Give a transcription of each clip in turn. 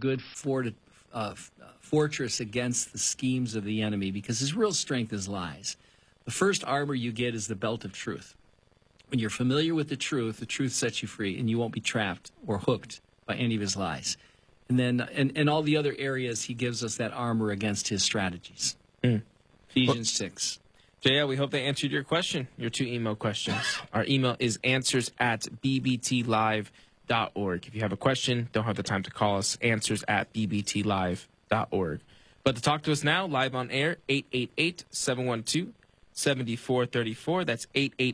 good fortress against the schemes of the enemy, because his real strength is lies. The first armor you get is the belt of truth. When you're familiar with the truth sets you free, and you won't be trapped or hooked by any of his lies. And then, and all the other areas, he gives us that armor against his strategies. Ephesians 6. JL, we hope they answered your question, your 2 email questions. Our email is answers@bbtlive.org. If you have a question, don't have the time to call us, answers@bbtlive.org. But to talk to us now, live on air, 888-712-7434. That's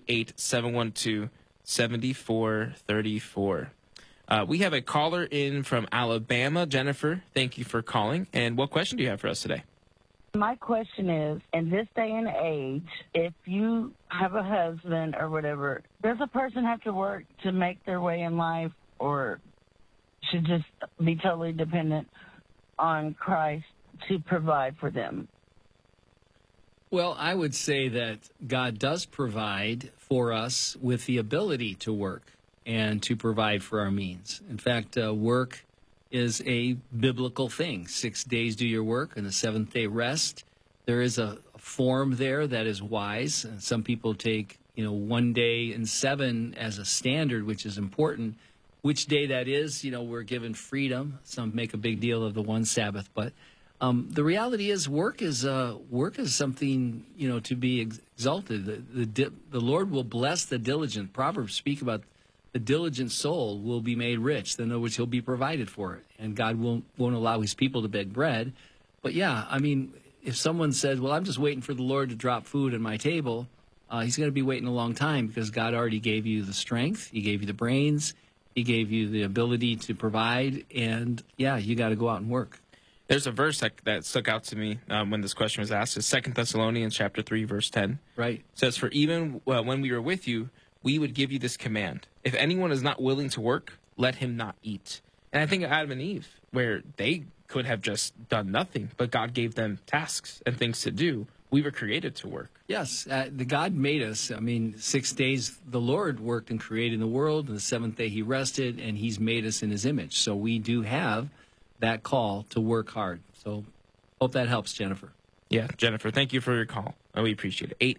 888-712-7434. We have a caller in from Alabama. Jennifer, thank you for calling. And what question do you have for us today? My question is, in this day and age, if you have a husband or whatever, does a person have to work to make their way in life, or should just be totally dependent on Christ to provide for them? Well, I would say that God does provide for us with the ability to work and to provide for our means. In fact, work is a biblical thing. 6 days do your work, and the seventh day rest. There is a form there that is wise. Some people take, 1 day in 7 as a standard, which is important. Which day that is, we're given freedom. Some make a big deal of the one Sabbath, but the reality is work is something, to be exalted. The Lord will bless the diligent. Proverbs speak about the diligent soul will be made rich, in other words, he'll be provided for it, and God won't allow his people to beg bread. But yeah, if someone says, well, I'm just waiting for the Lord to drop food on my table, he's going to be waiting a long time, because God already gave you the strength, he gave you the brains, he gave you the ability to provide, and yeah, you got to go out and work. There's a verse that stuck out to me when this question was asked. It's 2 Thessalonians chapter 3, verse 10. Right. It says, for even when we were with you, we would give you this command. If anyone is not willing to work, let him not eat. And I think of Adam and Eve, where they could have just done nothing, but God gave them tasks and things to do. We were created to work. Yes, the God made us. 6 days the Lord worked and created the world, and the seventh day he rested, and he's made us in his image. So we do have that call to work hard. So hope that helps, Jennifer. Yeah, Jennifer, thank you for your call. We appreciate it.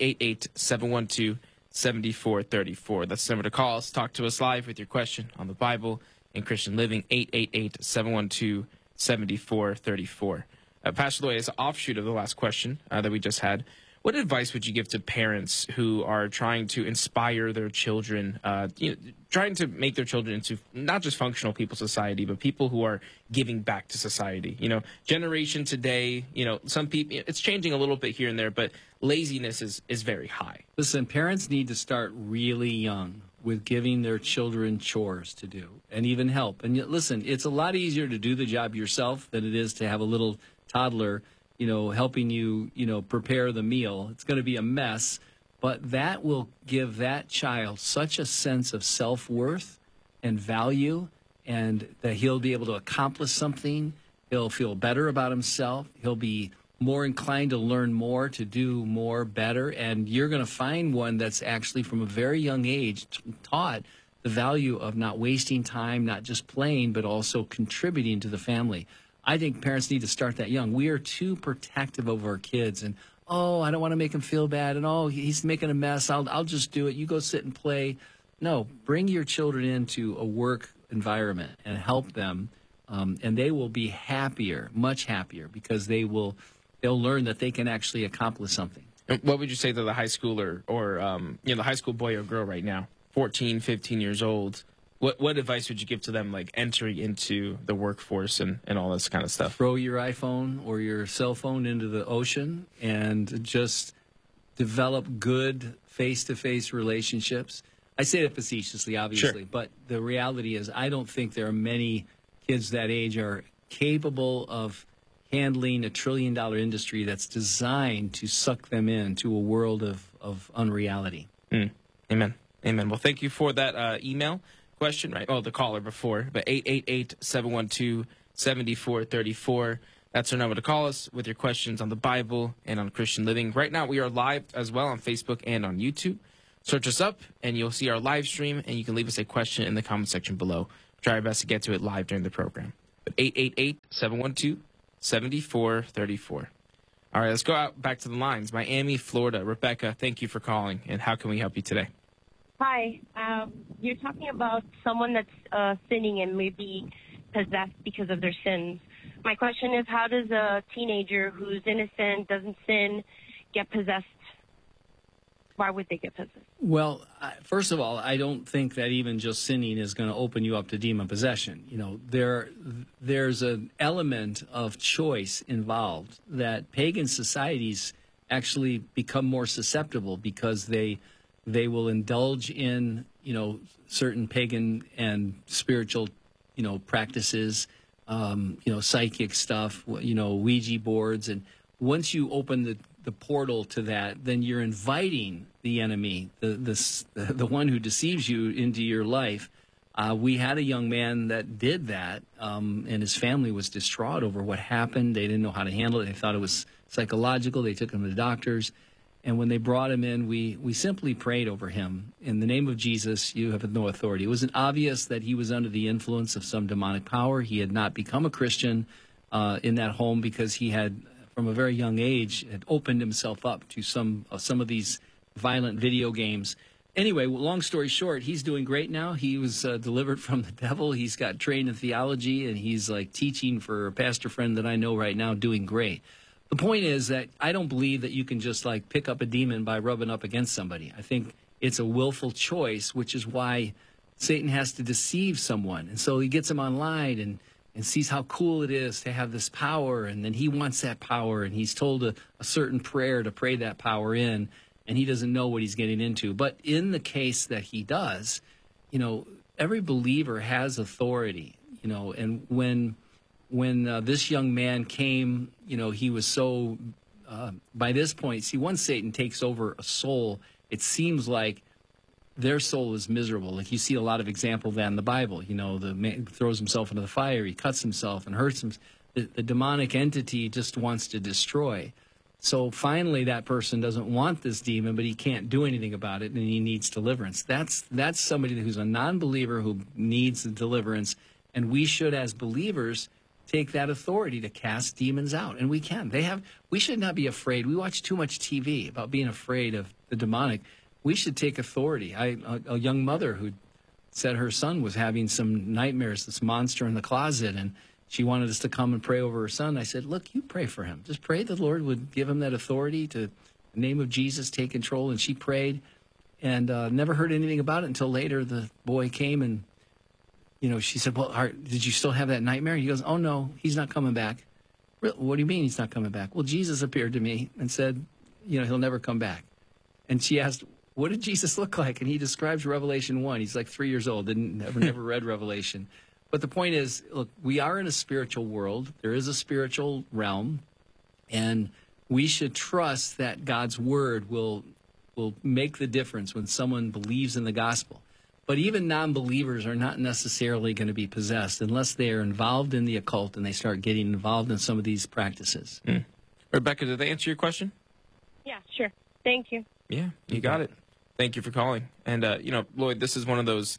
888-712-7434. That's the number to call us. Talk to us live with your question on the Bible and Christian living. 888-712-7434. Pastor Loy, as an offshoot of the last question that we just had, what advice would you give to parents who are trying to inspire their children, trying to make their children into not just functional people society, but people who are giving back to society? Generation today, some people, it's changing a little bit here and there, but laziness is very high. Listen, parents need to start really young with giving their children chores to do and even help. And listen, it's a lot easier to do the job yourself than it is to have a little toddler helping you, prepare the meal. It's going to be a mess, but that will give that child such a sense of self-worth and value, and that he'll be able to accomplish something. He'll feel better about himself. He'll be more inclined to learn more, to do more, better, and you're going to find one that's actually from a very young age taught the value of not wasting time, not just playing, but also contributing to the family. I think parents need to start that young. We are too protective of our kids, and I don't want to make him feel bad, and he's making a mess. I'll just do it. You go sit and play. No, bring your children into a work environment and help them, and they will be happier, much happier, because they'll learn that they can actually accomplish something. What would you say to the high schooler or the high school boy or girl right now, 14, 15 years old? What advice would you give to them, like entering into the workforce and all this kind of stuff? Throw your iPhone or your cell phone into the ocean and just develop good face-to-face relationships. I say that facetiously, obviously, sure. But the reality is I don't think there are many kids that age are capable of handling a $1 trillion industry that's designed to suck them into a world of unreality. Amen. Well, thank you for that email question, right? Oh, the caller before, but 888-712-7434. That's our number to call us with your questions on the Bible and on Christian living. Right now, we are live as well on Facebook and on YouTube. Search us up, and you'll see our live stream, and you can leave us a question in the comment section below. Try our best to get to it live during the program. But 888-712-7434. All right, let's go out back to the lines. Miami, Florida. Rebecca, thank you for calling. And how can we help you today? Hi. You're talking about someone that's sinning and maybe possessed because of their sins. My question is, how does a teenager who's innocent, doesn't sin, get possessed? Why would they get possessed? Well, first of all, I don't think that even just sinning is going to open you up to demon possession. There's an element of choice involved that pagan societies actually become more susceptible because they will indulge in, certain pagan and spiritual, practices, psychic stuff, Ouija boards. And once you open the portal to that, then you're inviting the enemy, the one who deceives you into your life. We had a young man that did that, and his family was distraught over what happened. They didn't know how to handle it. They thought it was psychological. They took him to the doctors. And when they brought him in, we simply prayed over him. In the name of Jesus, you have no authority. It wasn't obvious that he was under the influence of some demonic power. He had not become a Christian in that home because he had, from a very young age, had opened himself up to some of these violent video games. Anyway, long story short, he's doing great now. He was delivered from the devil. He's got trained in theology, and he's like teaching for a pastor friend that I know right now, doing great. The point is that I don't believe that you can just like pick up a demon by rubbing up against somebody. I think it's a willful choice, which is why Satan has to deceive someone. And so he gets him online and sees how cool it is to have this power, and then he wants that power, and he's told a certain prayer to pray that power in, and he doesn't know what he's getting into. But in the case that he does, every believer has authority, and when this young man came, he was so, by this point, see, once Satan takes over a soul, it seems like their soul is miserable. Like you see a lot of example of that in the Bible. The man throws himself into the fire, he cuts himself and hurts him. The demonic entity just wants to destroy. So finally that person doesn't want this demon, but he can't do anything about it, and he needs deliverance. That's somebody who's a non-believer who needs the deliverance, and we should, as believers, take that authority to cast demons out. And we can. We should not be afraid. We watch too much TV about being afraid of the demonic. We should take authority. A young mother who said her son was having some nightmares, this monster in the closet, and she wanted us to come and pray over her son. I said, look, you pray for him. Just pray the Lord would give him that authority to, in the name of Jesus, take control. And she prayed and never heard anything about it until later. The boy came and, she said, well, did you still have that nightmare? He goes, oh, no, he's not coming back. What do you mean he's not coming back? Well, Jesus appeared to me and said, he'll never come back. And she asked, what did Jesus look like? And he describes Revelation 1. He's like 3 years old, never read Revelation. But the point is, look, we are in a spiritual world. There is a spiritual realm, and we should trust that God's word will make the difference when someone believes in the gospel. But even non-believers are not necessarily going to be possessed unless they are involved in the occult and they start getting involved in some of these practices. Rebecca, did they answer your question? Yeah, sure. Thank you. Yeah, you got it. Thank you for calling. And, Lloyd, this is one of those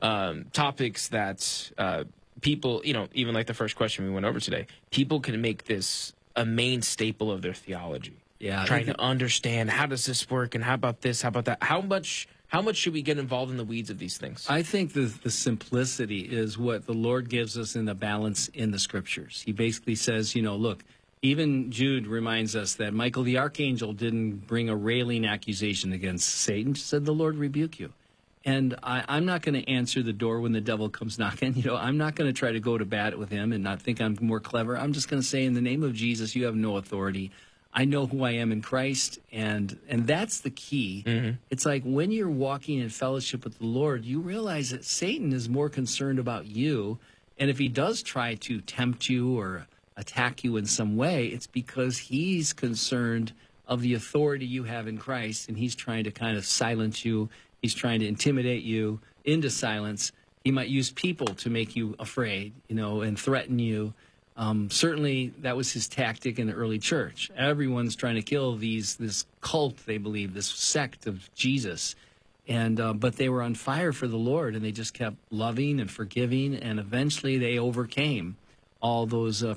topics that people, even like the first question we went over today, people can make this a main staple of their theology. Yeah. Trying to understand, how does this work, and how about this, how about that? How much should we get involved in the weeds of these things? I think the simplicity is what the Lord gives us in the balance in the Scriptures. He basically says, look, even Jude reminds us that Michael the archangel didn't bring a railing accusation against Satan. He said, the Lord rebuke you. And I'm not going to answer the door when the devil comes knocking. I'm not going to try to go to bat with him and not think I'm more clever. I'm just going to say, in the name of Jesus, you have no authority. I know who I am in Christ, and that's the key. Mm-hmm. It's like when you're walking in fellowship with the Lord, you realize that Satan is more concerned about you, and if he does try to tempt you or attack you in some way, it's because he's concerned of the authority you have in Christ, and he's trying to kind of silence you. He's trying to intimidate you into silence. He might use people to make you afraid, and threaten you. Certainly, that was his tactic in the early church. Everyone's trying to kill this cult, they believe, this sect of Jesus. But they were on fire for the Lord, and they just kept loving and forgiving, and eventually they overcame. all those